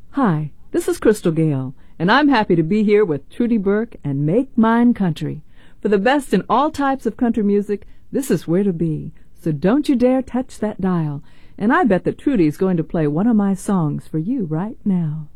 Hi, this is Crystal Gale, and I'm happy to be here with Trudy Burke and Make Mine Country. For the best in all types of country music, this is where to be. So don't you dare touch that dial. And I bet that Trudy's going to play one of my songs for you right now.